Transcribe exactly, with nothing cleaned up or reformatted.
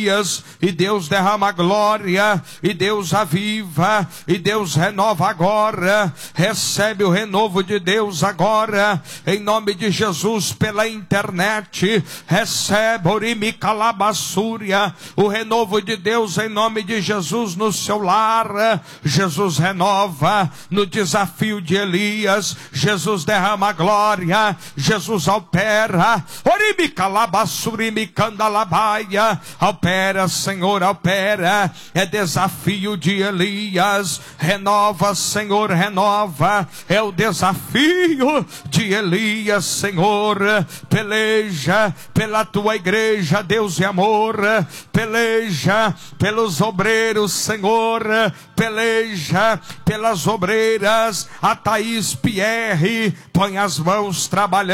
E Deus derrama glória, e Deus aviva, e Deus renova agora. Recebe o renovo de Deus agora, em nome de Jesus, pela internet. Recebe Orimicalabassúria, o renovo de Deus em nome de Jesus no seu lar. Jesus renova no desafio de Elias. Jesus derrama glória, Jesus opera. Orimicalabassurimicandalabaia, opera. Opera, Senhor, opera. É desafio de Elias. Renova, Senhor, renova. É o desafio de Elias, Senhor. Peleja pela tua igreja, Deus e amor. Peleja pelos obreiros, Senhor. Peleja pelas obreiras. A Thaís Pierre, põe as mãos trabalhando.